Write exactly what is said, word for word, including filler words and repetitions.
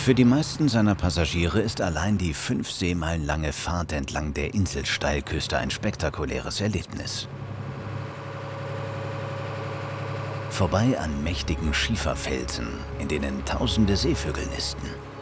Für die meisten seiner Passagiere ist allein die fünf Seemeilen lange Fahrt entlang der Inselsteilküste ein spektakuläres Erlebnis. Vorbei an mächtigen Schieferfelsen, in denen tausende Seevögel nisten.